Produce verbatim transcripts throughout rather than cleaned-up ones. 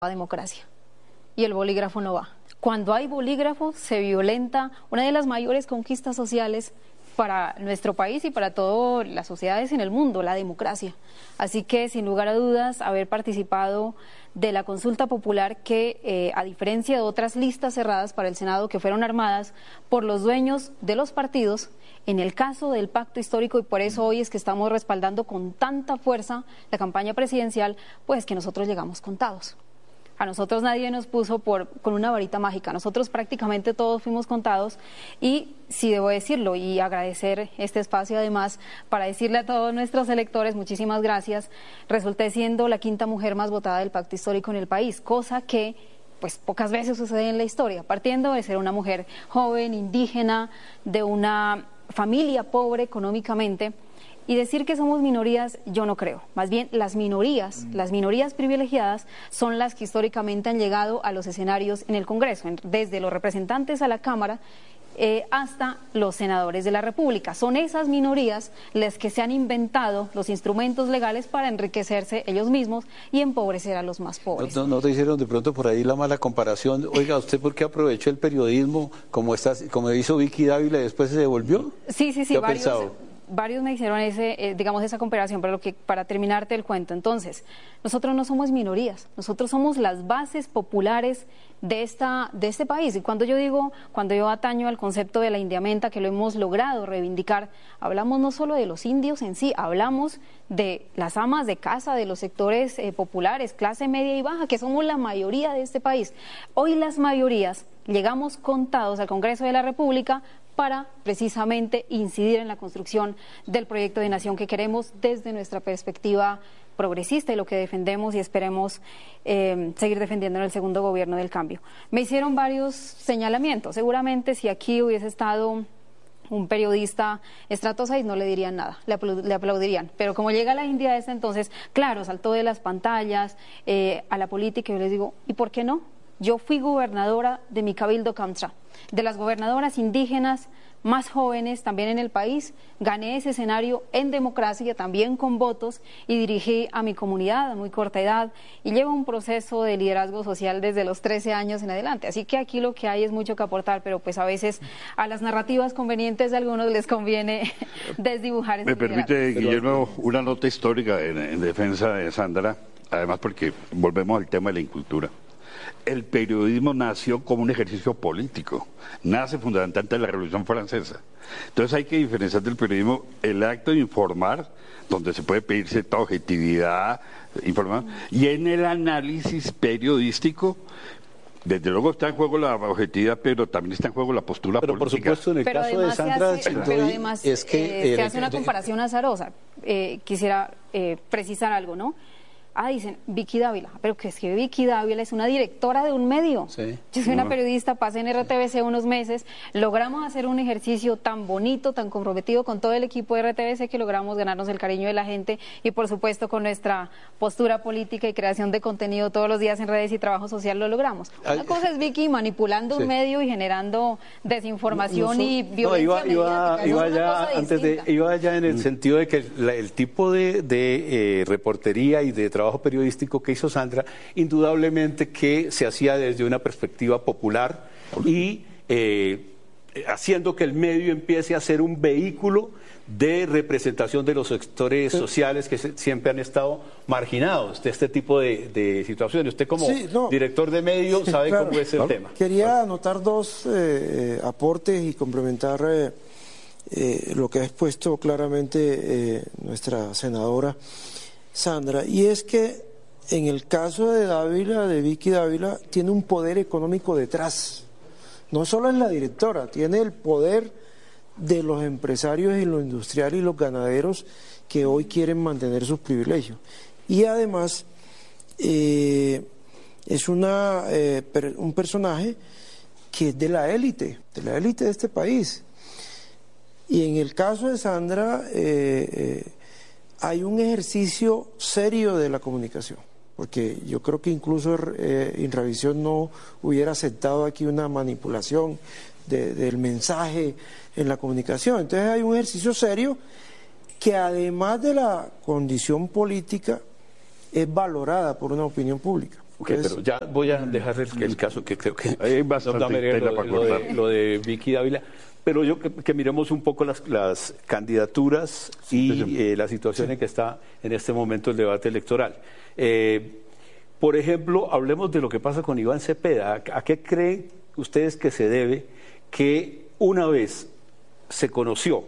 la democracia y el bolígrafo no va. Cuando hay bolígrafo se violenta una de las mayores conquistas sociales para nuestro país y para todas las sociedades en el mundo, la democracia. Así que, sin lugar a dudas, haber participado de la consulta popular que, eh, a diferencia de otras listas cerradas para el Senado que fueron armadas por los dueños de los partidos, en el caso del pacto histórico, y por eso hoy es que estamos respaldando con tanta fuerza la campaña presidencial, pues que nosotros llegamos contados. A nosotros nadie nos puso por, con una varita mágica, nosotros prácticamente todos fuimos contados y sí debo decirlo y agradecer este espacio además para decirle a todos nuestros electores muchísimas gracias, resulté siendo la quinta mujer más votada del pacto histórico en el país, cosa que pues pocas veces sucede en la historia, partiendo de ser una mujer joven, indígena, de una familia pobre económicamente. Y decir que somos minorías, yo no creo. Más bien, las minorías, las minorías privilegiadas son las que históricamente han llegado a los escenarios en el Congreso, desde los representantes a la Cámara eh, hasta los senadores de la República. Son esas minorías las que se han inventado los instrumentos legales para enriquecerse ellos mismos y empobrecer a los más pobres. ¿No, no te hicieron de pronto por ahí la mala comparación? Oiga, ¿usted por qué aprovechó el periodismo como, está, como hizo Vicky Dávila y después se devolvió? Sí, sí, sí. ¿Qué ha varios... pensado? Varios me hicieron ese, eh, digamos, esa comparación, pero lo que, para terminarte el cuento, entonces, nosotros no somos minorías, nosotros somos las bases populares de, esta, de este país. Y cuando yo digo, cuando yo ataño al concepto de la indiamenta, que lo hemos logrado reivindicar, hablamos no solo de los indios en sí, hablamos de las amas de casa, de los sectores eh, populares, clase media y baja, que somos la mayoría de este país. Hoy las mayorías llegamos contados al Congreso de la República para precisamente incidir en la construcción del proyecto de nación que queremos desde nuestra perspectiva progresista y lo que defendemos y esperemos eh, seguir defendiendo en el segundo gobierno del cambio. Me hicieron varios señalamientos, seguramente si aquí hubiese estado un periodista estrato seis no le dirían nada, le, apl le aplaudirían, pero como llega la India ese entonces, claro, saltó de las pantallas eh, a la política y yo les digo, ¿y por qué no? Yo fui gobernadora de mi cabildo Kamcha, de las gobernadoras indígenas más jóvenes también en el país, gané ese escenario en democracia, también con votos, y dirigí a mi comunidad a muy corta edad, y llevo un proceso de liderazgo social desde los trece años en adelante, así que aquí lo que hay es mucho que aportar, pero pues a veces a las narrativas convenientes de algunos les conviene desdibujar ese Me permite, liderazgo. Guillermo, una nota histórica en, en defensa de Sandra, además porque volvemos al tema de la incultura. El periodismo nació como un ejercicio político, nace fundamentalmente de la Revolución Francesa. Entonces hay que diferenciar del periodismo el acto de informar, donde se puede pedir cierta objetividad, informar, y en el análisis periodístico, desde luego está en juego la objetividad, pero también está en juego la postura pero política. Pero por supuesto en el pero caso de Sandra hace, Chintoy, pero además es que... eh, eh, se hace una de, comparación azarosa. Eh, quisiera eh, precisar algo, ¿no? Ah, dicen Vicky Dávila, pero que es que Vicky Dávila es una directora de un medio. Sí. Yo soy una periodista, pasé en R T V C unos meses, logramos hacer un ejercicio tan bonito, tan comprometido con todo el equipo de R T V C que logramos ganarnos el cariño de la gente y por supuesto con nuestra postura política y creación de contenido todos los días en redes y trabajo social lo logramos. Una Ay, cosa es Vicky manipulando sí. un medio y generando desinformación No, no, y no, violencia iba, iba, mediática. iba, Es una ya, cosa antes de, distinta. iba ya en el sentido de que la, el tipo de, de eh, reportería y de trabajo periodístico que hizo Sandra, indudablemente que se hacía desde una perspectiva popular y eh, haciendo que el medio empiece a ser un vehículo de representación de los sectores sociales que se, siempre han estado marginados de este tipo de, de situaciones. Usted como sí, no. director de medio sabe Claro. cómo es el Claro. tema. Quería anotar dos eh, aportes y complementar eh, eh, lo que ha expuesto claramente eh, nuestra senadora Sandra, y es que en el caso de Dávila, de Vicky Dávila, tiene un poder económico detrás. No solo es la directora, tiene el poder de los empresarios y los industriales y los ganaderos que hoy quieren mantener sus privilegios. Y además eh, es una, eh, per, un personaje que es de la élite, de la élite de este país. Y en el caso de Sandra eh, eh, hay un ejercicio serio de la comunicación. Porque yo creo que incluso eh, Inravisión no hubiera aceptado aquí una manipulación de, del mensaje en la comunicación. Entonces hay un ejercicio serio que además de la condición política es valorada por una opinión pública. Ok, pero ya voy a dejar el, el caso que creo que hay bastante Dameré, tela lo, para lo, de, cortar. lo de Vicky Dávila, pero yo que, que miremos un poco las, las candidaturas y Sí, sí. eh, la situación en que está en este momento el debate electoral. Eh, por ejemplo, hablemos de lo que pasa con Iván Cepeda. ¿A, a qué creen ustedes que se debe que una vez se conoció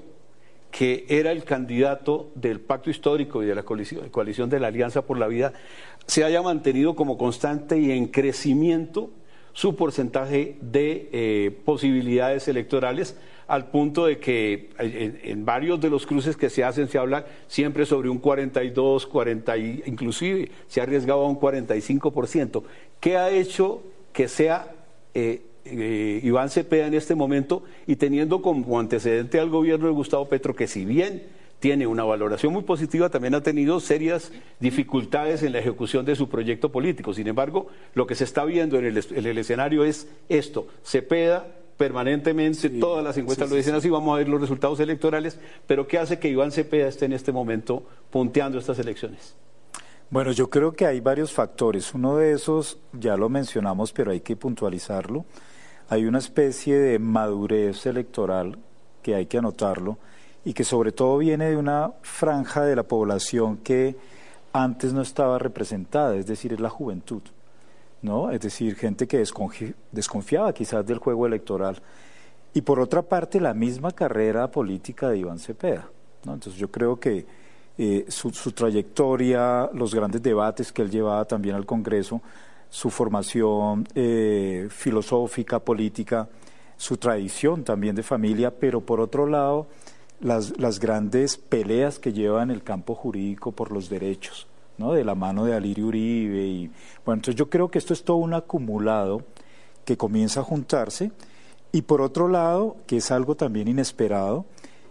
que era el candidato del Pacto Histórico y de la coalición, coalición de la Alianza por la Vida, se haya mantenido como constante y en crecimiento su porcentaje de eh, posibilidades electorales, al punto de que en, en varios de los cruces que se hacen se habla siempre sobre un cuarenta y dos, cuarenta, inclusive se ha arriesgado a un cuarenta y cinco por ciento. ¿Qué ha hecho que sea eh, Eh, Iván Cepeda en este momento, y teniendo como antecedente al gobierno de Gustavo Petro, que si bien tiene una valoración muy positiva, también ha tenido serias dificultades en la ejecución de su proyecto político? Sin embargo, lo que se está viendo en el, en el escenario es esto: Cepeda permanentemente, sí, todas las encuestas sí, lo dicen sí, así, vamos a ver los resultados electorales, pero ¿qué hace que Iván Cepeda esté en este momento punteando estas elecciones? Bueno, yo creo que hay varios factores. Uno de esos ya lo mencionamos, pero hay que puntualizarlo. Hay una especie de madurez electoral que hay que anotarlo y que sobre todo viene de una franja de la población que antes no estaba representada, es decir, es la juventud, ¿no? Es decir, gente que desconfi- desconfiaba quizás del juego electoral. Y por otra parte, la misma carrera política de Iván Cepeda, ¿no? Entonces yo creo que eh, su, su trayectoria, los grandes debates que él llevaba también al Congreso, su formación eh, filosófica, política, su tradición también de familia, pero por otro lado, las, las grandes peleas que lleva en el campo jurídico por los derechos, ¿no? De la mano de Alirio Uribe. Y, bueno, entonces yo creo que esto es todo un acumulado que comienza a juntarse. Y por otro lado, que es algo también inesperado,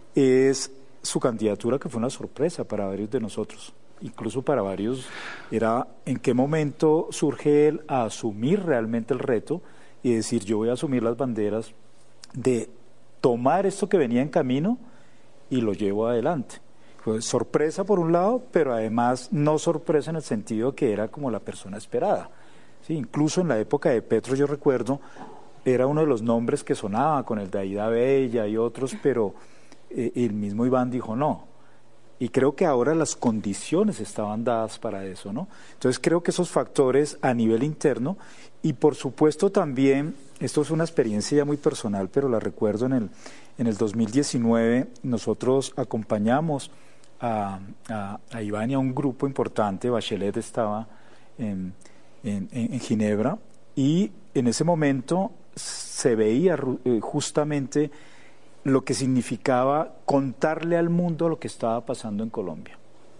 es su candidatura, que fue una sorpresa para varios de nosotros. Incluso para varios era en qué momento surge él a asumir realmente el reto y decir: yo voy a asumir las banderas de tomar esto que venía en camino y lo llevo adelante. Fue sorpresa por un lado, pero además no sorpresa en el sentido que era como la persona esperada. Sí, incluso en la época de Petro, yo recuerdo, era uno de los nombres que sonaba con el de Aida Bella y otros, pero eh, el mismo Iván dijo no. Y creo que ahora las condiciones estaban dadas para eso, ¿no? Entonces creo que esos factores a nivel interno, y por supuesto también, esto es una experiencia ya muy personal, pero la recuerdo en el, en el dos mil diecinueve, nosotros acompañamos a, a, a Iván y a un grupo importante. Bachelet estaba en, en, en Ginebra, y en ese momento se veía eh, justamente lo que significaba contarle al mundo lo que estaba pasando en Colombia.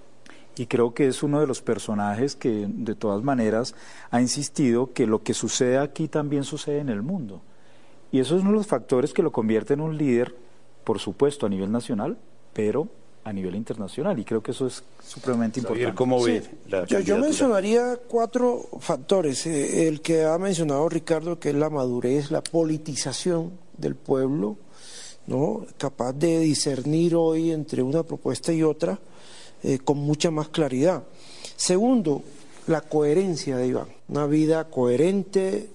Y creo que es uno de los personajes que de todas maneras ha insistido que lo que sucede aquí también sucede en el mundo. Y eso es uno de los factores que lo convierte en un líder, por supuesto, a nivel nacional, pero a nivel internacional. Y creo que eso es supremamente importante. ¿Cómo ve sí, la yo, yo mencionaría cuatro factores. Eh, el que ha mencionado Ricardo, que es la madurez, la politización del pueblo, ¿no? Capaz de discernir hoy entre una propuesta y otra eh, con mucha más claridad. Segundo, la coherencia de Iván, una vida coherente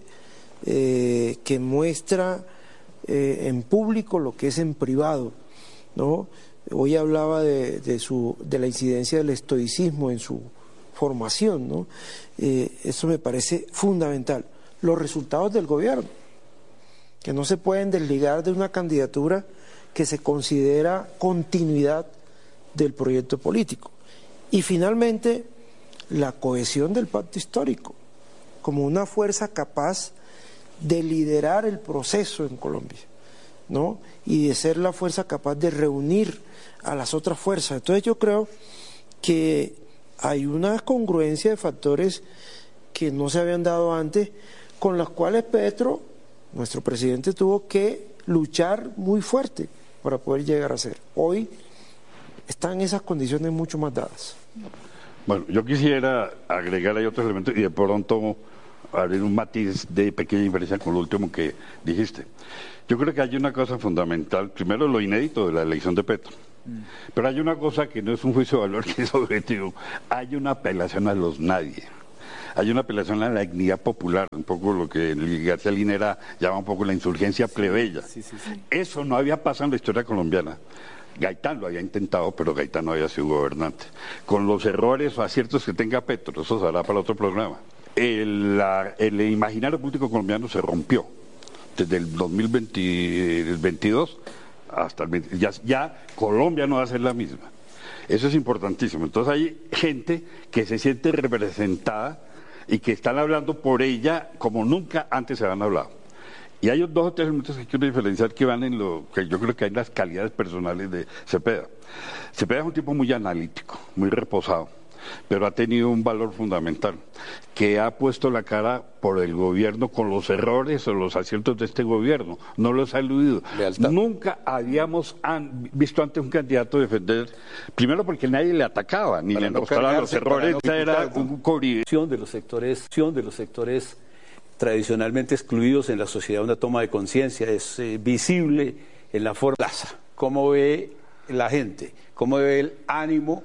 eh, que muestra eh, en público lo que es en privado, ¿no? Hoy hablaba de, de, su, de la incidencia del estoicismo en su formación, ¿no? Eh, eso me parece fundamental. Los resultados del gobierno, que no se pueden desligar de una candidatura que se considera continuidad del proyecto político. Y finalmente, la cohesión del pacto histórico, como una fuerza capaz de liderar el proceso en Colombia, ¿no? Y de ser la fuerza capaz de reunir a las otras fuerzas. Entonces yo creo que hay una congruencia de factores que no se habían dado antes, con las cuales Petro, nuestro presidente, tuvo que luchar muy fuerte para poder llegar a ser. Hoy están esas condiciones mucho más dadas. Bueno, yo quisiera agregar ahí otros elementos y de pronto abrir un matiz de pequeña diferencia con lo último que dijiste. Yo creo que hay una cosa fundamental, primero lo inédito de la elección de Petro, mm. pero hay una cosa que no es un juicio de valor, que es objetivo, hay una apelación a los nadie. hay una apelación a la dignidad popular, un poco lo que García Linera llama un poco la insurgencia plebeya. Sí, sí, sí. Eso no había pasado en la historia colombiana. Gaitán lo había intentado, pero Gaitán no había sido gobernante. Con los errores o aciertos que tenga Petro, eso se hará para otro programa. El, la, el imaginario político colombiano se rompió desde el dos mil veintidós hasta el veinte, ya, ya Colombia no va a ser la misma. Eso es importantísimo. Entonces hay gente que se siente representada y que están hablando por ella como nunca antes se habían hablado. Y hay dos o tres elementos que quiero diferenciar que van en lo que yo creo que hay las calidades personales de Cepeda. Cepeda es un tipo muy analítico, muy reposado, pero ha tenido un valor fundamental, que ha puesto la cara por el gobierno con los errores o los aciertos de este gobierno, no los ha eludido. Lealtad. Nunca habíamos an, visto antes un candidato defender, primero porque nadie le atacaba, ni le mostraba no los errores, no era un cobrición de los sectores, de los sectores tradicionalmente excluidos en la sociedad, una toma de conciencia, es eh, visible en la forma plaza, cómo ve la gente, cómo ve el ánimo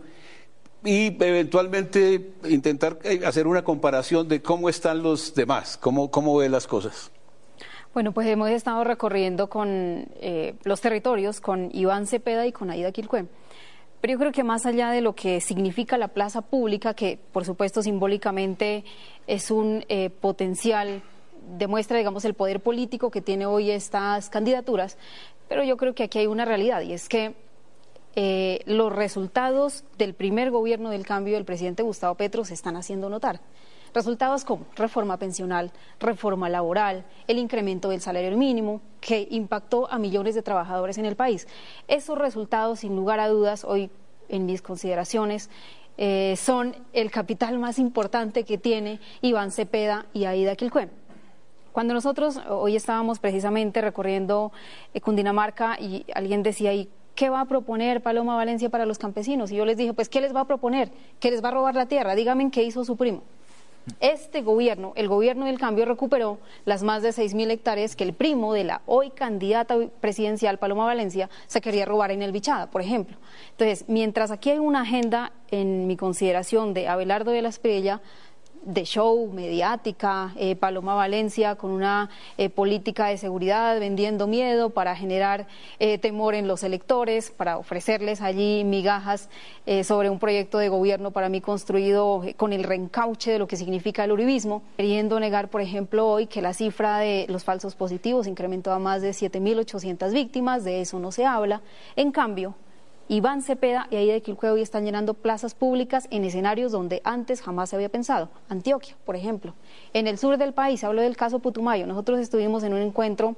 y eventualmente intentar hacer una comparación de cómo están los demás, cómo, cómo ve las cosas. Bueno, pues hemos estado recorriendo con eh, los territorios con Iván Cepeda y con Aida Quilcué. Pero yo creo que más allá de lo que significa la plaza pública, que por supuesto simbólicamente es un eh, potencial, demuestra, digamos, el poder político que tiene hoy estas candidaturas, pero yo creo que aquí hay una realidad y es que eh, los resultados del primer gobierno del cambio del presidente Gustavo Petro se están haciendo notar. Resultados como reforma pensional, reforma laboral, el incremento del salario mínimo, que impactó a millones de trabajadores en el país. Esos resultados, sin lugar a dudas, hoy en mis consideraciones, eh, son el capital más importante que tiene Iván Cepeda y Aida Quilcué. Cuando nosotros hoy estábamos precisamente recorriendo eh, Cundinamarca y alguien decía, ¿y qué va a proponer Paloma Valencia para los campesinos? Y yo les dije, pues, ¿qué les va a proponer? ¿Que les va a robar la tierra? Díganme qué hizo su primo. Este gobierno, el gobierno del cambio, recuperó las más de seis mil hectáreas que el primo de la hoy candidata presidencial, Paloma Valencia, se quería robar en el Bichada, por ejemplo. Entonces, mientras aquí hay una agenda, en mi consideración, de Abelardo de la Espriella, de show, mediática, eh, Paloma Valencia con una eh, política de seguridad, vendiendo miedo para generar eh, temor en los electores, para ofrecerles allí migajas eh, sobre un proyecto de gobierno para mí construido eh, con el reencauche de lo que significa el uribismo, queriendo negar, por ejemplo, hoy que la cifra de los falsos positivos incrementó a más de siete mil ochocientas víctimas, de eso no se habla. En cambio, Iván Cepeda y Aida Quilcué hoy están llenando plazas públicas en escenarios donde antes jamás se había pensado. Antioquia, por ejemplo. En el sur del país, hablo del caso Putumayo. Nosotros estuvimos en un encuentro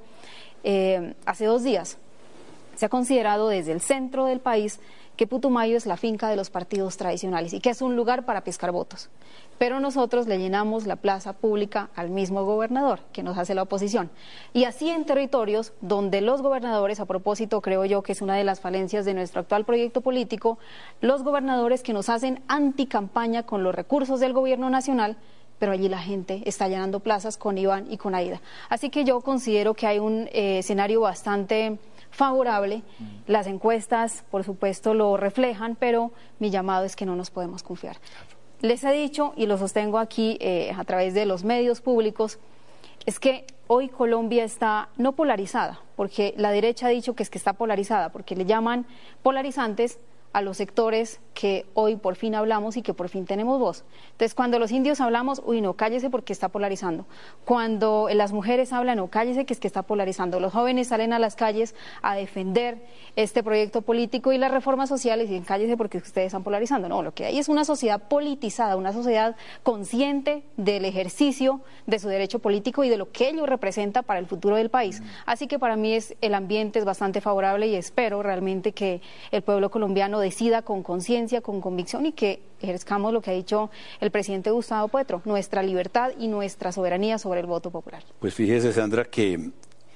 eh, hace dos días. Se ha considerado desde el centro del país que Putumayo es la finca de los partidos tradicionales y que es un lugar para pescar votos. Pero nosotros le llenamos la plaza pública al mismo gobernador, que nos hace la oposición. Y así en territorios donde los gobernadores, a propósito, creo yo que es una de las falencias de nuestro actual proyecto político, los gobernadores que nos hacen anticampaña con los recursos del gobierno nacional, pero allí la gente está llenando plazas con Iván y con Aida. Así que yo considero que hay un eh, escenario bastante favorable. Las encuestas, por supuesto, lo reflejan, pero mi llamado es que no nos podemos confiar. Les he dicho, y lo sostengo aquí eh, a través de los medios públicos, es que hoy Colombia está no polarizada, porque la derecha ha dicho que es que está polarizada, porque le llaman polarizantes a los sectores que hoy por fin hablamos y que por fin tenemos voz. Entonces, cuando los indios hablamos, uy, no, cállese porque está polarizando. Cuando las mujeres hablan, no, cállese que es que está polarizando. Los jóvenes salen a las calles a defender este proyecto político y las reformas sociales y dicen, cállese porque ustedes están polarizando. No, lo que hay es una sociedad politizada, una sociedad consciente del ejercicio de su derecho político y de lo que ello representa para el futuro del país. Así que para mí es, el ambiente es bastante favorable y espero realmente que el pueblo colombiano decida con conciencia, con convicción y que ejerzcamos lo que ha dicho el presidente Gustavo Petro, nuestra libertad y nuestra soberanía sobre el voto popular. Pues fíjese, Sandra, que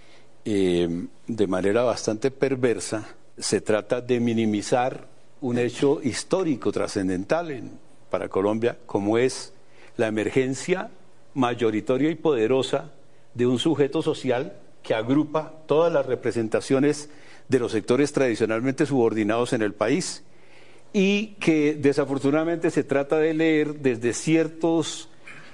eh, de manera bastante perversa se trata de minimizar un hecho histórico trascendental en, para Colombia, como es la emergencia mayoritaria y poderosa de un sujeto social que agrupa todas las representaciones de los sectores tradicionalmente subordinados en el país y que desafortunadamente se trata de leer desde ciertos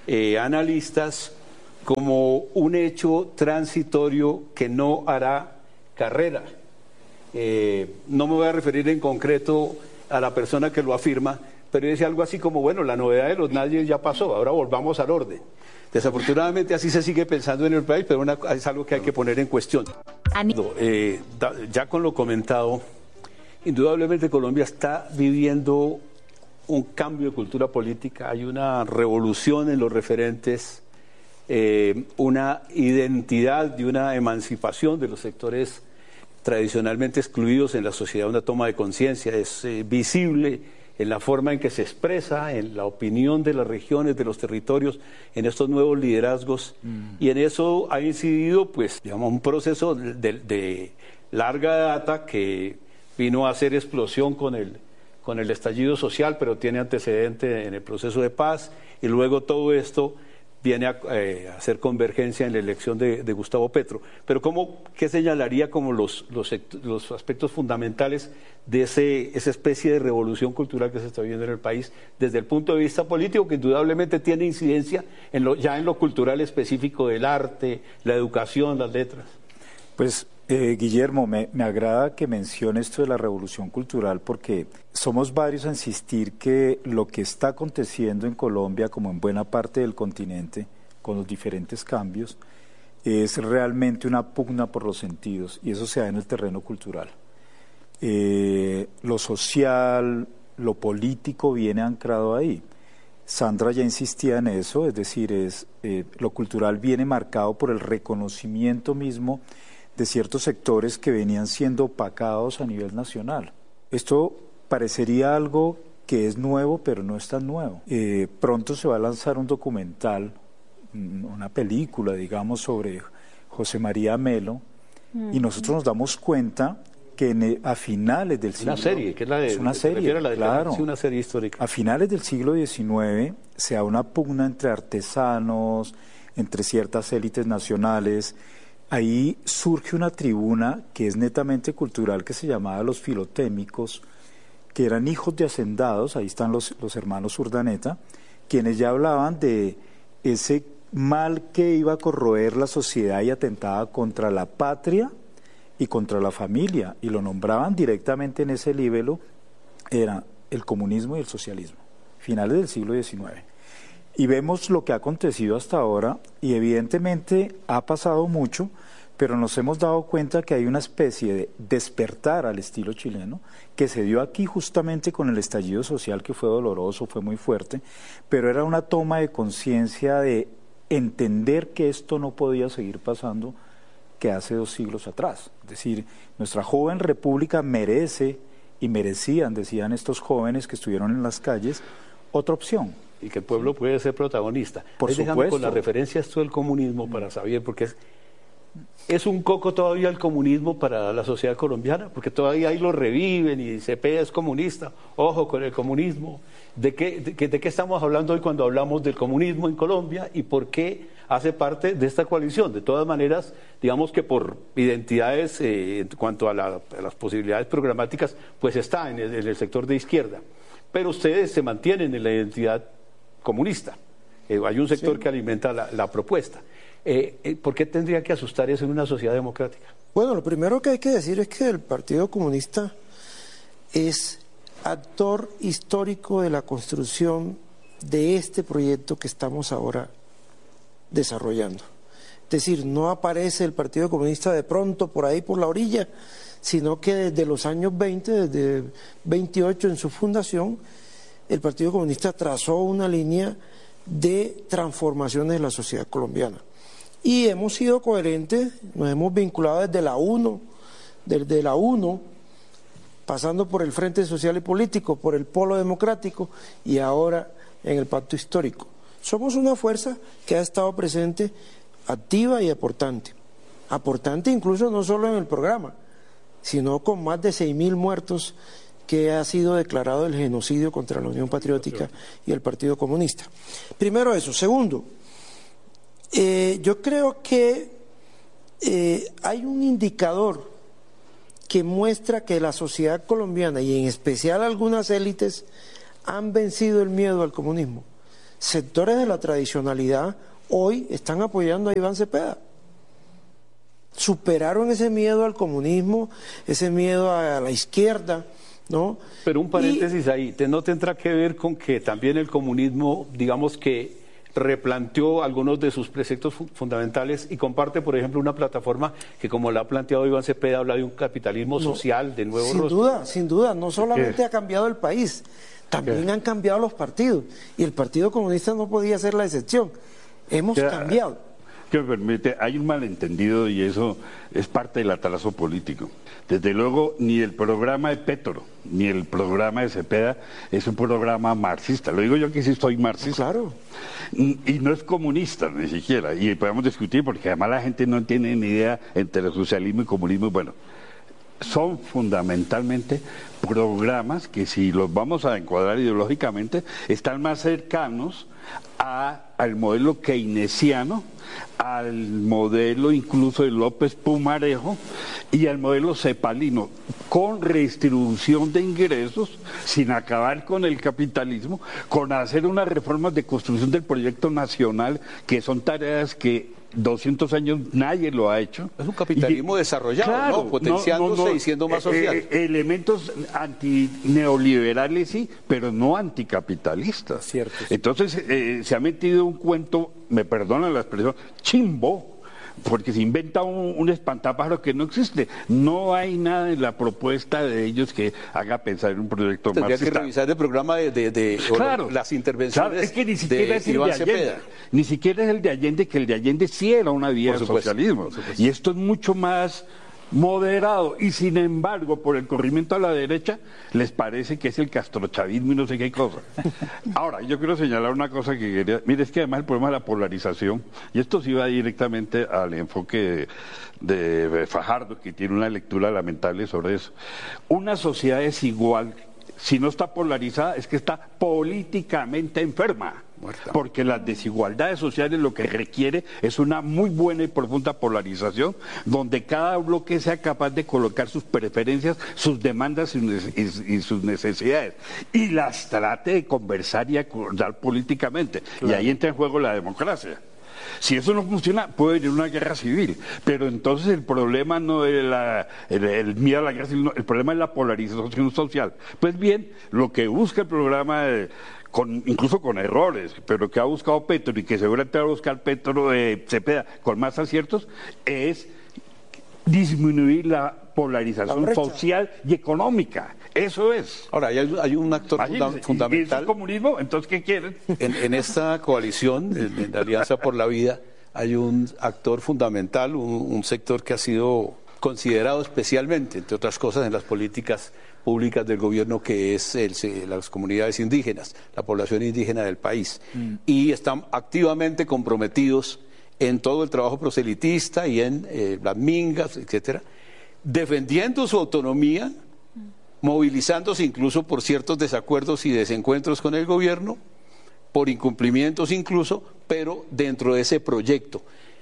eh, analistas como un hecho transitorio que no hará carrera. Eh, no me voy a referir en concreto a la persona que lo afirma, pero dice algo así como, bueno, la novedad de los nazis ya pasó, ahora volvamos al orden. Desafortunadamente así se sigue pensando en el país, pero una, es algo que hay que poner en cuestión. Eh, da, ya con lo comentado, indudablemente Colombia está viviendo un cambio de cultura política, hay una revolución en los referentes, eh, una identidad y una emancipación de los sectores tradicionalmente excluidos en la sociedad, una toma de conciencia, es eh, visible en la forma en que se expresa, en la opinión de las regiones, de los territorios, en estos nuevos liderazgos, mm. y en eso ha incidido, pues, digamos, un proceso de, de, de larga data que vino a hacer explosión con el, con el estallido social, pero tiene antecedente en el proceso de paz, y luego todo esto viene a eh, hacer convergencia en la elección de, de Gustavo Petro. Pero ¿cómo, qué señalaría como los, los, los aspectos fundamentales de ese, esa especie de revolución cultural que se está viviendo en el país desde el punto de vista político, que indudablemente tiene incidencia en lo, ya en lo cultural específico del arte, la educación, las letras? Pues, eh, Guillermo, me, me agrada que mencione esto de la revolución cultural, porque somos varios a insistir que lo que está aconteciendo en Colombia, como en buena parte del continente, con los diferentes cambios, es realmente una pugna por los sentidos, y eso se da en el terreno cultural. Eh, lo social, lo político viene anclado ahí. Sandra ya insistía en eso, es decir, es, eh, lo cultural viene marcado por el reconocimiento mismo de ciertos sectores que venían siendo opacados a nivel nacional. Esto parecería algo que es nuevo, pero no es tan nuevo. Eh, pronto se va a lanzar un documental, una película, digamos, sobre José María Melo, mm. y nosotros nos damos cuenta que en, a finales del siglo... Una serie, que es la de... Es una serie, la de claro. Sí, una serie histórica. A finales del siglo diecinueve se da una pugna entre artesanos, entre ciertas élites nacionales. Ahí surge una tribuna que es netamente cultural, que se llamaba los filotémicos, que eran hijos de hacendados, ahí están los, los hermanos Urdaneta, quienes ya hablaban de ese mal que iba a corroer la sociedad y atentaba contra la patria y contra la familia, y lo nombraban directamente en ese libelo, era el comunismo y el socialismo, finales del siglo diecinueve. Y vemos lo que ha acontecido hasta ahora, y evidentemente ha pasado mucho, pero nos hemos dado cuenta que hay una especie de despertar al estilo chileno, que se dio aquí justamente con el estallido social, que fue doloroso, fue muy fuerte, pero era una toma de conciencia de entender que esto no podía seguir pasando que hace dos siglos atrás. Es decir, nuestra joven república merece, y merecían, decían estos jóvenes que estuvieron en las calles, otra opción. Y que el pueblo puede ser protagonista. Por Ahí supuesto. Con la referencia a esto del comunismo para saber, porque es, es un coco todavía el comunismo para la sociedad colombiana, porque todavía ahí lo reviven y Cepeda es comunista, ojo con el comunismo. ¿De qué, de, de qué estamos hablando hoy cuando hablamos del comunismo en Colombia y por qué hace parte de esta coalición? De todas maneras, digamos que por identidades eh, en cuanto a, la, a las posibilidades programáticas, pues está en el, en el sector de izquierda. Pero ustedes se mantienen en la identidad comunista. Eh, hay un sector sí. que alimenta la, la propuesta. Eh, eh, ¿Por qué tendría que asustar eso en una sociedad democrática? Bueno, lo primero que hay que decir es que el Partido Comunista es actor histórico de la construcción de este proyecto que estamos ahora desarrollando. Es decir, no aparece el Partido Comunista de pronto por ahí por la orilla, sino que desde los años veinte, desde veintiocho en su fundación, el Partido Comunista trazó una línea de transformaciones de la sociedad colombiana. Y hemos sido coherentes, nos hemos vinculado desde la UNO, desde la UNO, pasando por el Frente Social y Político, por el Polo Democrático y ahora en el Pacto Histórico. Somos una fuerza que ha estado presente, activa y aportante. Aportante incluso no solo en el programa, sino con más de seis mil muertos que ha sido declarado el genocidio contra la Unión Patriótica y el Partido Comunista. Primero eso. Segundo, eh, yo creo que eh, hay un indicador que muestra que la sociedad colombiana y en especial algunas élites han vencido el miedo al comunismo. sectores de la tradicionalidad hoy están apoyando a Iván Cepeda. Superaron ese miedo al comunismo, ese miedo a la izquierda, ¿no? Pero un paréntesis y, ahí, ¿no tendrá que ver con que también el comunismo, digamos que replanteó algunos de sus preceptos fu fundamentales y comparte, por ejemplo, una plataforma que, como la ha planteado Iván Cepeda, habla de un capitalismo no, social, de nuevo sin rostro? duda, sin duda, no solamente ha cambiado el país, también ¿Qué? han cambiado los partidos, y el Partido Comunista no podía ser la excepción. Hemos ¿Qué? cambiado. Que me permite, hay un malentendido y eso es parte del atraso político. Desde luego, ni el programa de Petro, ni el programa de Cepeda es un programa marxista. Lo digo yo que sí soy marxista. Claro. Y no es comunista, ni siquiera. Y podemos discutir porque además la gente no tiene ni idea entre socialismo y comunismo. Bueno, son fundamentalmente programas que, si los vamos a encuadrar ideológicamente, están más cercanos a, al modelo keynesiano, al modelo incluso de López Pumarejo y al modelo cepalino, con redistribución de ingresos, sin acabar con el capitalismo, con hacer unas reformas de construcción del proyecto nacional, que son tareas que doscientos años nadie lo ha hecho. Es un capitalismo y, desarrollado, claro, ¿no? Potenciándose no, no, no, y siendo más social. Eh, elementos antineoliberales sí, pero no anticapitalistas. Cierto, sí. Entonces eh, se ha metido un cuento, me perdonan la expresión, chimbo, porque se inventa un, un espantapájaro que no existe. No hay nada en la propuesta de ellos que haga pensar en un proyecto Tendría marxista. que revisar el programa de, de, de claro, las intervenciones claro, es que ni siquiera de es el Iván de Allende, Cepeda. Ni siquiera es el de Allende, que el de Allende sí era una vía de socialismo. Y esto es mucho más moderado, y sin embargo, por el corrimiento a la derecha, les parece que es el castrochavismo y no sé qué cosa. Ahora, yo quiero señalar una cosa que quería... Mire, es que además el problema de la polarización, y esto sí va directamente al enfoque de, de Fajardo, que tiene una lectura lamentable sobre eso. Una sociedad desigual, si no está polarizada, es que está políticamente enferma. Muerta. Porque las desigualdades sociales lo que requiere es una muy buena y profunda polarización, donde cada bloque sea capaz de colocar sus preferencias, sus demandas y, y, y sus necesidades, y las trate de conversar y acordar políticamente. Claro. Y ahí entra en juego la democracia. Si eso no funciona, puede venir una guerra civil, pero entonces el problema no es la, el, el miedo a la guerra civil, no, el problema es la polarización social. Pues bien, lo que busca el programa, de, con, incluso con errores, pero que ha buscado Petro y que seguramente va a buscar Petro de Cepeda con más aciertos, es disminuir la polarización la social y económica. Eso es. Ahora, hay, hay un actor funda fundamental. ¿Es el comunismo? Entonces, ¿qué quieren? En, en esta coalición, en, en la Alianza por la Vida, hay un actor fundamental, un, un sector que ha sido considerado especialmente, entre otras cosas, en las políticas públicas del gobierno, que es el, las comunidades indígenas, la población indígena del país. Mm. Y están activamente comprometidos en todo el trabajo proselitista y en eh, las mingas, etcétera, defendiendo su autonomía, movilizándose incluso por ciertos desacuerdos y desencuentros con el gobierno, por incumplimientos incluso, pero dentro de ese proyecto.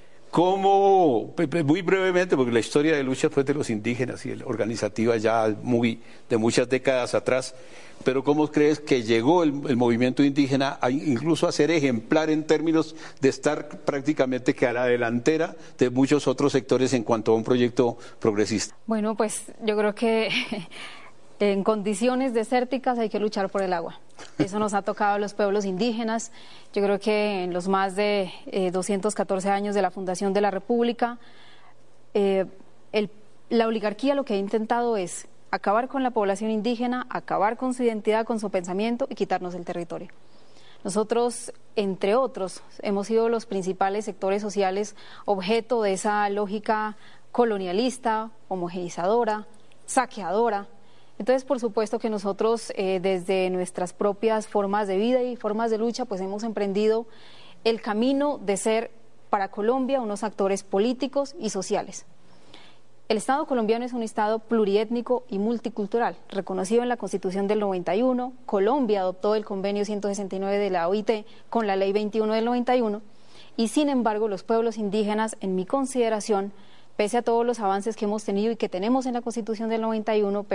Como, muy brevemente, porque la historia de lucha fue de los indígenas y organizativa ya muy, de muchas décadas atrás, pero ¿cómo crees que llegó el, el movimiento indígena a, incluso a ser ejemplar en términos de estar prácticamente que a la delantera de muchos otros sectores en cuanto a un proyecto progresista? Bueno, pues yo creo que en condiciones desérticas hay que luchar por el agua. Eso nos ha tocado a los pueblos indígenas. Yo creo que en los más de eh, doscientos catorce años de la fundación de la República, eh, el, la oligarquía lo que ha intentado es acabar con la población indígena, acabar con su identidad, con su pensamiento y quitarnos el territorio. Nosotros, entre otros, hemos sido los principales sectores sociales objeto de esa lógica colonialista, homogeneizadora, saqueadora. Entonces, por supuesto que nosotros, eh, desde nuestras propias formas de vida y formas de lucha, pues hemos emprendido el camino de ser para Colombia unos actores políticos y sociales. El Estado colombiano es un Estado pluriétnico y multicultural, reconocido en la Constitución del noventa y uno. Colombia adoptó el convenio ciento sesenta y nueve de la O I T con la ley veintiuno del noventa y uno, y sin embargo los pueblos indígenas, en mi consideración, pese a todos los avances que hemos tenido y que tenemos en la Constitución del noventa y uno, pero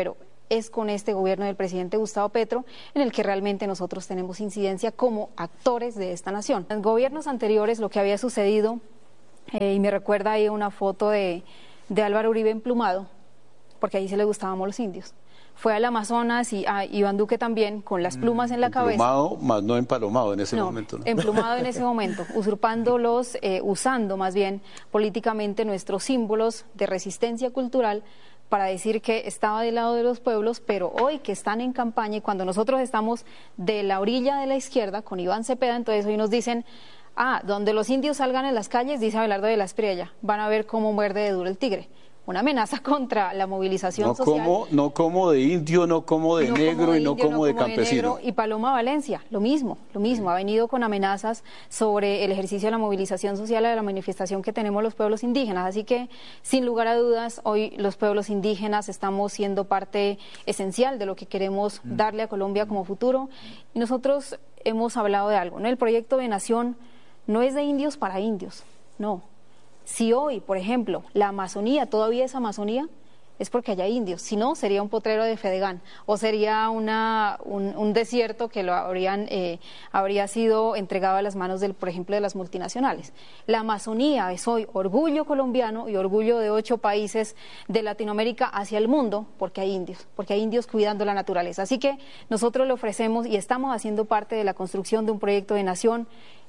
es con este gobierno del presidente Gustavo Petro, en el que realmente nosotros tenemos incidencia como actores de esta nación. En gobiernos anteriores lo que había sucedido, eh, y me recuerda ahí una foto de, de Álvaro Uribe emplumado, porque ahí se le gustaban los indios. Fue al Amazonas y a Iván Duque también, con las plumas en la cabeza. Emplumado, más no empalomado en ese no, momento. ¿no? Emplumado en ese momento, usurpando los, eh, usando más bien políticamente nuestros símbolos de resistencia cultural para decir que estaba del lado de los pueblos, pero hoy que están en campaña y cuando nosotros estamos de la orilla de la izquierda con Iván Cepeda, entonces hoy nos dicen, ah, donde los indios salgan en las calles, dice Abelardo de la Espriella, van a ver cómo muerde de duro el tigre. Una amenaza contra la movilización no social. Como, no como de indio, no como de no negro como de y no indio, como no de como campesino. De negro. Y Paloma Valencia, lo mismo, lo mismo. Ha venido con amenazas sobre el ejercicio de la movilización social, de la manifestación que tenemos los pueblos indígenas. Así que, sin lugar a dudas, hoy los pueblos indígenas estamos siendo parte esencial de lo que queremos mm. darle a Colombia como futuro. Y nosotros hemos hablado de algo, ¿no? El proyecto de nación no es de indios para indios, no. Si hoy, por ejemplo, la Amazonía todavía es Amazonía, es porque haya indios. Si no, sería un potrero de Fedegan o sería una, un, un desierto que lo habrían, eh, habría sido entregado a las manos, del, por ejemplo, de las multinacionales. La Amazonía es hoy orgullo colombiano y orgullo de ocho países de Latinoamérica hacia el mundo porque hay indios, porque hay indios cuidando la naturaleza. Así que nosotros le ofrecemos y estamos haciendo parte de la construcción de un proyecto de nación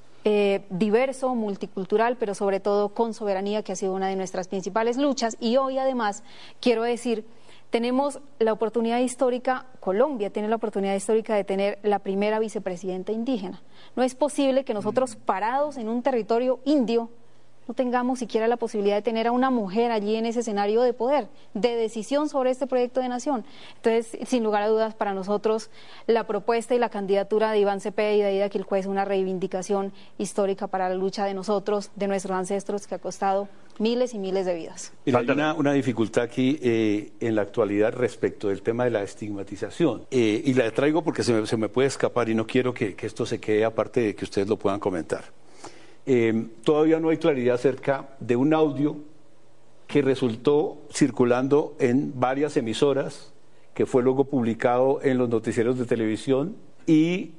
Eh, diverso, multicultural, pero sobre todo con soberanía, que ha sido una de nuestras principales luchas. Y hoy, además, quiero decir, tenemos la oportunidad histórica, Colombia tiene la oportunidad histórica de tener la primera vicepresidenta indígena. No es posible que nosotros, parados en un territorio indio, no tengamos siquiera la posibilidad de tener a una mujer allí en ese escenario de poder, de decisión sobre este proyecto de nación. Entonces, sin lugar a dudas, para nosotros la propuesta y la candidatura de Iván Cepeda y de Aida Quilcue es una reivindicación histórica para la lucha de nosotros, de nuestros ancestros, que ha costado miles y miles de vidas. Mira, hay una, una dificultad aquí eh, en la actualidad respecto del tema de la estigmatización. Eh, y la traigo porque se me, se me puede escapar y no quiero que, que esto se quede aparte de que ustedes lo puedan comentar. Eh, todavía no hay claridad acerca de un audio que resultó circulando en varias emisoras, que fue luego publicado en los noticieros de televisión y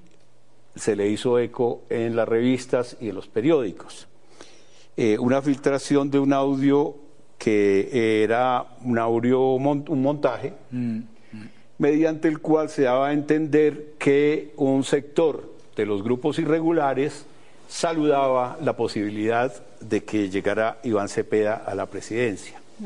se le hizo eco en las revistas y en los periódicos. Eh, una filtración de un audio que era un audio, un montaje, mm, mm. mediante el cual se daba a entender que un sector de los grupos irregulares saludaba la posibilidad de que llegara Iván Cepeda a la presidencia. Uh-huh.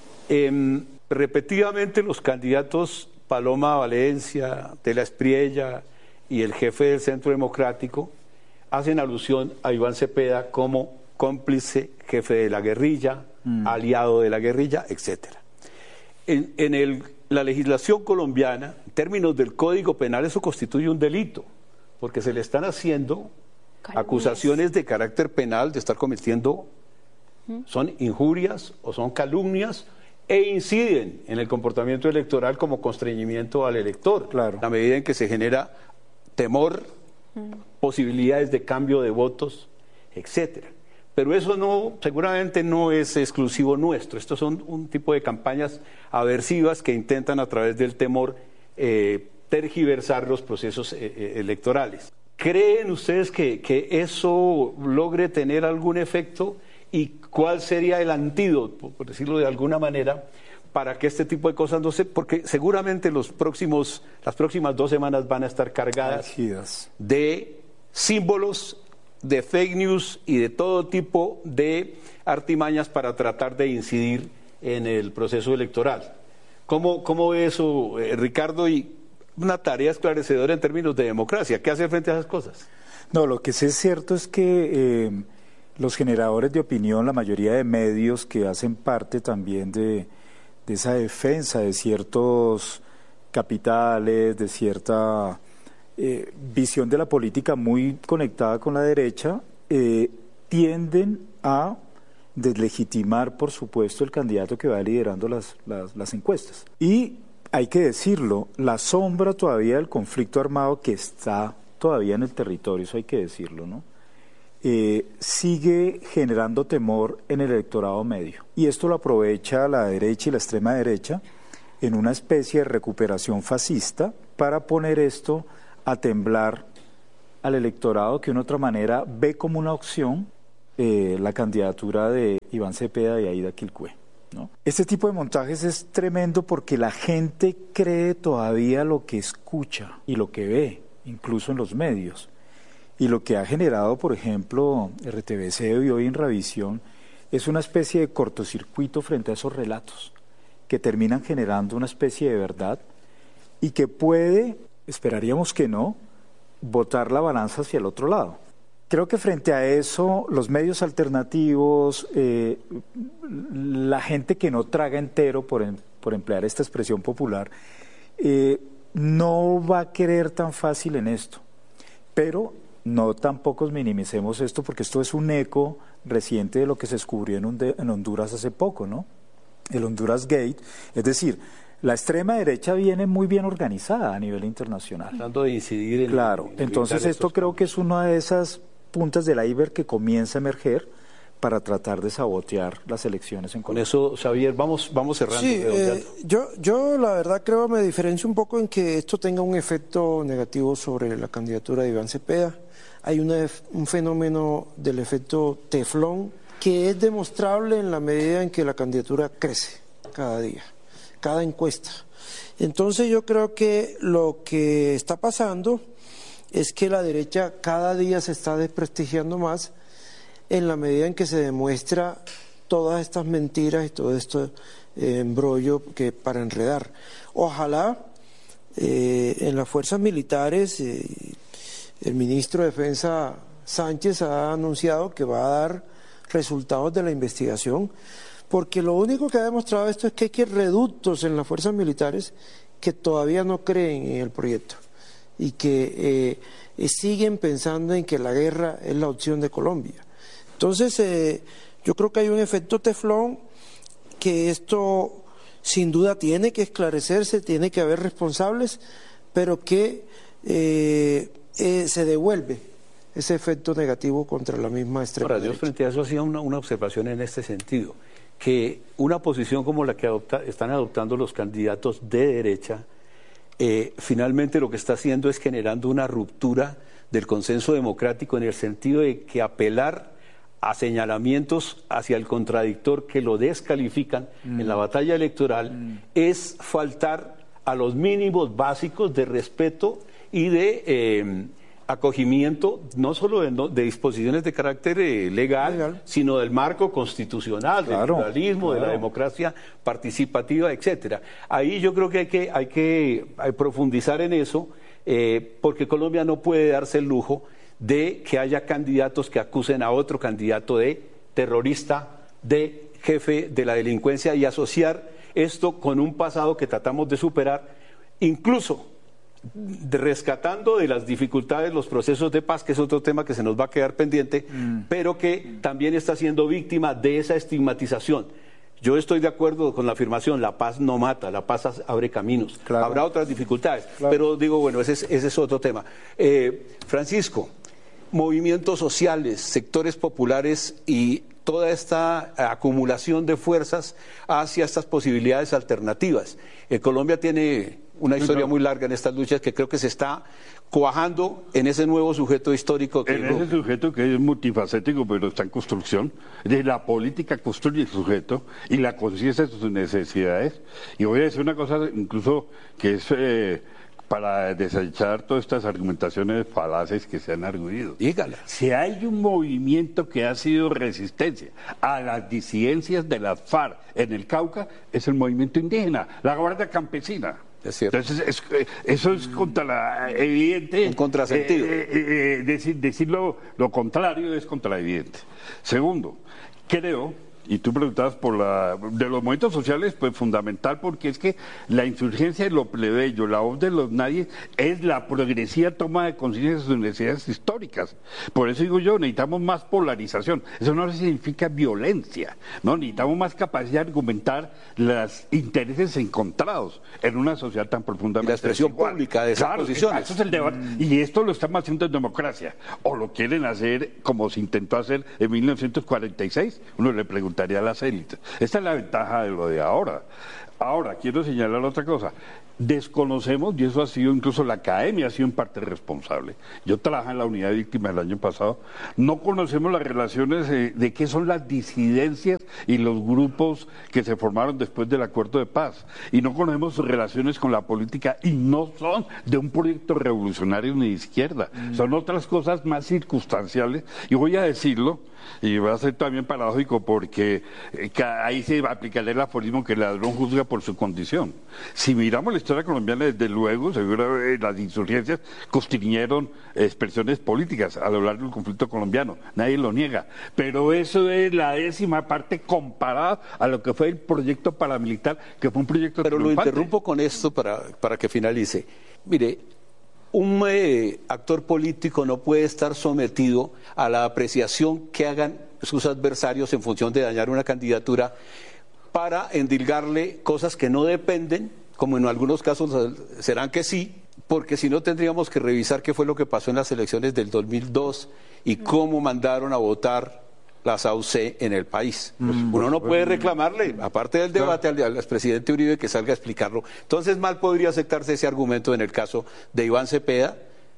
Eh, repetidamente los candidatos Paloma Valencia, de la Espriella y el jefe del Centro Democrático hacen alusión a Iván Cepeda como cómplice, jefe de la guerrilla, uh-huh. aliado de la guerrilla, etcétera. En, en el, la legislación colombiana, en términos del Código Penal, eso constituye un delito, porque se le están haciendo calumnias, acusaciones de carácter penal de estar cometiendo, ¿Mm? son injurias o son calumnias e inciden en el comportamiento electoral como constreñimiento al elector. Claro. La medida en que se genera temor, ¿Mm? posibilidades de cambio de votos, etcétera. Pero eso no, seguramente no es exclusivo nuestro. Estos son un tipo de campañas aversivas que intentan a través del temor eh, tergiversar los procesos eh, electorales. ¿Creen ustedes que, que eso logre tener algún efecto y cuál sería el antídoto, por decirlo de alguna manera, para que este tipo de cosas no se... Porque seguramente los próximos, las próximas dos semanas van a estar cargadas de símbolos, de fake news y de todo tipo de artimañas para tratar de incidir en el proceso electoral. ¿Cómo, cómo ve eso, eh, Ricardo? Y una tarea esclarecedora en términos de democracia. ¿Qué hacer frente a esas cosas? No, lo que sí es cierto es que eh, los generadores de opinión, la mayoría de medios que hacen parte también de, de esa defensa de ciertos capitales, de cierta eh, visión de la política muy conectada con la derecha, eh, tienden a deslegitimar, por supuesto, el candidato que va liderando las, las, las encuestas. Y hay que decirlo, la sombra todavía del conflicto armado que está todavía en el territorio, eso hay que decirlo, ¿no? Eh, sigue generando temor en el electorado medio. Y esto lo aprovecha la derecha y la extrema derecha en una especie de recuperación fascista para poner esto a temblar al electorado que de una otra manera ve como una opción eh, la candidatura de Iván Cepeda y Aida Quilpué, ¿no? Este tipo de montajes es tremendo porque la gente cree todavía lo que escucha y lo que ve, incluso en los medios. Y lo que ha generado, por ejemplo, R T V C y hoy en Ravisión, es una especie de cortocircuito frente a esos relatos que terminan generando una especie de verdad y que puede, esperaríamos que no, botar la balanza hacia el otro lado. Creo que frente a eso, los medios alternativos, eh, la gente que no traga entero, por, em, por emplear esta expresión popular, eh, no va a querer tan fácil en esto. Pero no tampoco minimicemos esto, porque esto es un eco reciente de lo que se descubrió en, un en Honduras hace poco, ¿no? El Honduras Gate, es decir, la extrema derecha viene muy bien organizada a nivel internacional. Tratando de incidir en... Claro, en entonces esto creo que es una de esas puntas del iceberg que comienza a emerger para tratar de sabotear las elecciones en Colombia. Con eso, Xavier, vamos, vamos cerrando. Sí, eh, yo, yo la verdad creo me diferencio un poco en que esto tenga un efecto negativo sobre la candidatura de Iván Cepeda. Hay una, un fenómeno del efecto teflón que es demostrable en la medida en que la candidatura crece cada día, cada encuesta. Entonces yo creo que lo que está pasando es que la derecha cada día se está desprestigiando más en la medida en que se demuestra todas estas mentiras y todo este eh, embrollo que para enredar. Ojalá eh, en las fuerzas militares, eh, el ministro de Defensa Sánchez ha anunciado que va a dar resultados de la investigación, porque lo único que ha demostrado esto es que hay reductos en las fuerzas militares que todavía no creen en el proyecto y que eh, siguen pensando en que la guerra es la opción de Colombia. Entonces, eh, yo creo que hay un efecto teflón que esto sin duda tiene que esclarecerse, tiene que haber responsables, pero que eh, eh, se devuelve ese efecto negativo contra la misma extrema Ahora, derecha. yo frente a eso hacía una, una observación en este sentido, que una posición como la que adopta, están adoptando los candidatos de derecha, eh, finalmente lo que está haciendo es generando una ruptura del consenso democrático en el sentido de que apelar a señalamientos hacia el contradictor que lo descalifican mm. en la batalla electoral mm. es faltar a los mínimos básicos de respeto y de eh, acogimiento, no solo de, no, de disposiciones de carácter eh, legal, legal, sino del marco constitucional, claro, del pluralismo, claro, de la democracia participativa, etcétera. Ahí yo creo que hay que, hay que hay profundizar en eso, eh, porque Colombia no puede darse el lujo de que haya candidatos que acusen a otro candidato de terrorista, de jefe de la delincuencia y asociar esto con un pasado que tratamos de superar, incluso de rescatando de las dificultades los procesos de paz, que es otro tema que se nos va a quedar pendiente, mm. pero que también está siendo víctima de esa estigmatización. Yo estoy de acuerdo con la afirmación, la paz no mata, la paz abre caminos. Claro. Habrá otras dificultades, claro, pero digo, bueno, ese es, ese es otro tema. Eh, Francisco, movimientos sociales, sectores populares y toda esta acumulación de fuerzas hacia estas posibilidades alternativas. Eh, Colombia tiene una historia muy larga en estas luchas que creo que se está cuajando en ese nuevo sujeto histórico. Que en ese sujeto que es multifacético, pero está en construcción. De la política construye el sujeto y la conciencia de sus necesidades. Y voy a decir una cosa incluso que es eh, para desechar todas estas argumentaciones falaces que se han arguido. Dígala. Si hay un movimiento que ha sido resistencia a las disidencias de las FARC en el Cauca, es el movimiento indígena, la Guardia Campesina. Es cierto. Entonces, es, eso es contra la evidente. Un contrasentido. Eh, eh, eh, decir, decir lo, lo contrario es contra la evidente. Segundo, creo, y tú preguntabas por la de los movimientos sociales, pues fundamental, porque es que la insurgencia de lo plebeyo, la voz de los nadie, es la progresiva toma de conciencia de sus necesidades históricas. Por eso digo yo, necesitamos más polarización. Eso no significa violencia, ¿no? Necesitamos más capacidad de argumentar los intereses encontrados en una sociedad tan profundamente y la expresión desigual. Pública de esas claro, posiciones. Eso es el debate. Mm. Y esto lo estamos haciendo en democracia. O lo quieren hacer como se intentó hacer en mil novecientos cuarenta y seis. Uno le pregunta a las élites. Esta es la ventaja de lo de ahora. Ahora, quiero señalar otra cosa. Desconocemos, y eso ha sido, incluso la academia ha sido en parte responsable. Yo trabajé en la unidad de víctimas el año pasado. No conocemos las relaciones de, de qué son las disidencias y los grupos que se formaron después del acuerdo de paz. Y no conocemos sus relaciones con la política y no son de un proyecto revolucionario ni de izquierda. Mm. Son otras cosas más circunstanciales. Y voy a decirlo, y va a ser también paradójico porque eh, ahí se aplicará el aforismo que el ladrón juzga por su condición. Si miramos la historia colombiana, desde luego, seguro eh, las insurgencias constriñeron expresiones políticas a lo largo del conflicto colombiano, nadie lo niega, pero eso es la décima parte comparada a lo que fue el proyecto paramilitar, que fue un proyecto Pero triunfante. Lo interrumpo con esto para, para que finalice. Mire, un eh, actor político no puede estar sometido a la apreciación que hagan sus adversarios en función de dañar una candidatura para endilgarle cosas que no dependen, como en algunos casos serán que sí, porque si no tendríamos que revisar qué fue lo que pasó en las elecciones del dos mil dos y cómo mandaron a votar las A U C en el país. Mm, Uno no puede reclamarle, aparte del debate, al, al expresidente Uribe que salga a explicarlo. Entonces mal podría aceptarse ese argumento en el caso de Iván Cepeda.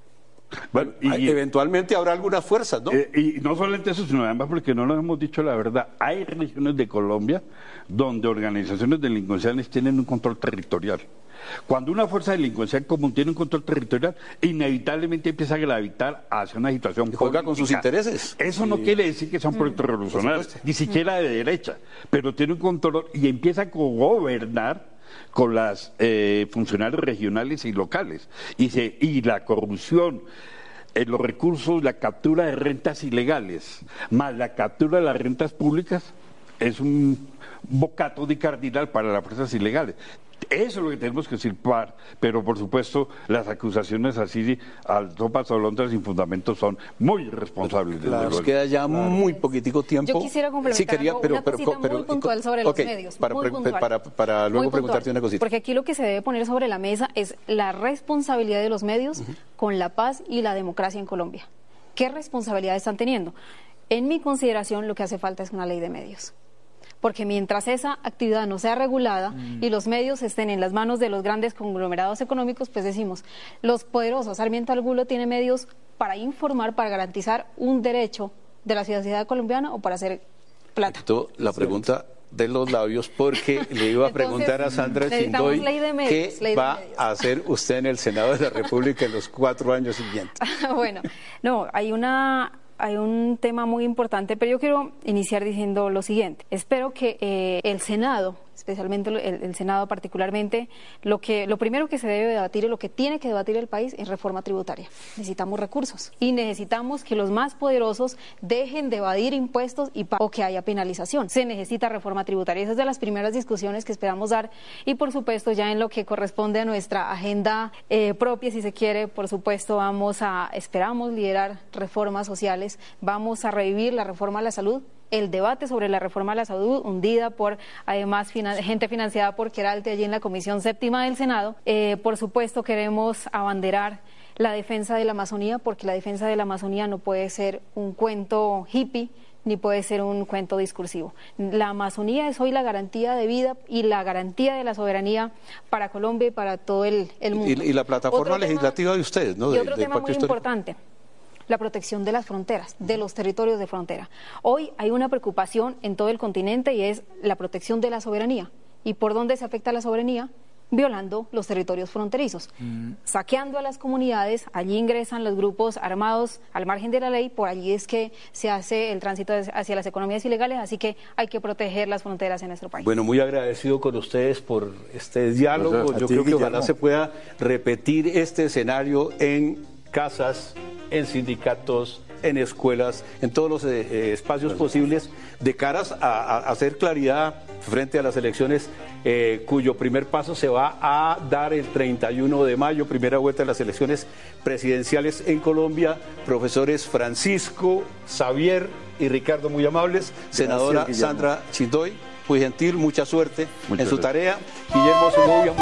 Bueno, y, eventualmente habrá algunas fuerzas, ¿no? Eh, y no solamente eso, sino además porque no nos hemos dicho la verdad. Hay regiones de Colombia donde organizaciones delincuenciales tienen un control territorial. Cuando una fuerza delincuencial común tiene un control territorial, inevitablemente empieza a gravitar hacia una situación y juega política con sus intereses. Eso sí. No quiere decir que sea un proyecto mm, revolucionario, ni siquiera de derecha, pero tiene un control y empieza a gobernar con las eh, funcionarios regionales y locales. Y, se, y la corrupción, eh, los recursos, la captura de rentas ilegales, más la captura de las rentas públicas, es un bocato de cardinal para las fuerzas ilegales. Eso es lo que tenemos que silbar, pero por supuesto las acusaciones así al sopas o londras sin fundamentos son muy irresponsables. Claro, nos queda ya claro. muy poquitico tiempo. Yo quisiera complementar sí, quería, pero, una cosita pero, pero, muy puntual sobre okay, los medios. Para, muy para, para, para luego muy preguntarte puntual, una cosita. Porque aquí lo que se debe poner sobre la mesa es la responsabilidad de los medios uh-huh. con la paz y la democracia en Colombia. ¿Qué responsabilidad están teniendo? En mi consideración lo que hace falta es una ley de medios. Porque mientras esa actividad no sea regulada mm. y los medios estén en las manos de los grandes conglomerados económicos, pues decimos, los poderosos, Sarmiento Angulo tiene medios para informar, para garantizar un derecho de la sociedad colombiana o para hacer plata. Esto, la pregunta de los labios, porque le iba a preguntar Entonces, a Sandra Chindoy medios, qué va a hacer usted en el Senado de la República en los cuatro años siguientes. Bueno, no, hay una... Hay un tema muy importante, pero yo quiero iniciar diciendo lo siguiente. Espero que eh, el Senado, especialmente el, el Senado particularmente, lo que lo primero que se debe debatir y lo que tiene que debatir el país es reforma tributaria. Necesitamos recursos y necesitamos que los más poderosos dejen de evadir impuestos y o que haya penalización. Se necesita reforma tributaria. Esa es de las primeras discusiones que esperamos dar y por supuesto ya en lo que corresponde a nuestra agenda eh, propia, si se quiere, por supuesto vamos a, esperamos liderar reformas sociales, vamos a revivir la reforma a la salud, el debate sobre la reforma a la salud, hundida por, además, finan gente financiada por Queralt allí en la Comisión Séptima del Senado. Eh, por supuesto, queremos abanderar la defensa de la Amazonía, porque la defensa de la Amazonía no puede ser un cuento hippie, ni puede ser un cuento discursivo. La Amazonía es hoy la garantía de vida y la garantía de la soberanía para Colombia y para todo el, el mundo. Y, y la plataforma otro legislativa tema, de ustedes, ¿no? Y de, otro de tema muy histórico. importante. La protección de las fronteras, de los territorios de frontera. Hoy hay una preocupación en todo el continente y es la protección de la soberanía. ¿Y por dónde se afecta la soberanía? Violando los territorios fronterizos, mm. saqueando a las comunidades, allí ingresan los grupos armados al margen de la ley, por allí es que se hace el tránsito hacia las economías ilegales, así que hay que proteger las fronteras en nuestro país. Bueno, muy agradecido con ustedes por este diálogo. Pues, Yo creo que ojalá se pueda repetir este escenario en casas, en sindicatos, en escuelas, en todos los eh, espacios posibles, de caras a, a hacer claridad frente a las elecciones, eh, cuyo primer paso se va a dar el treinta y uno de mayo, primera vuelta de las elecciones presidenciales en Colombia. Profesores Francisco, Xavier y Ricardo, muy amables. Senadora Sandra Chindoy, muy gentil, mucha suerte Muchas en su gracias. tarea. Guillermo Segovia.